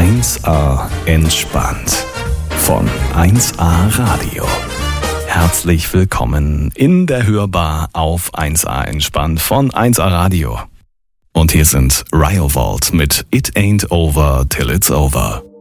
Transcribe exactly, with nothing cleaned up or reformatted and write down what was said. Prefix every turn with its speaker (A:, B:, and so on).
A: eins A entspannt von eins A Radio. Herzlich willkommen in der Hörbar auf eins A entspannt von eins A Radio. Und hier sind Ryovault mit It Ain't Over Till It's Over.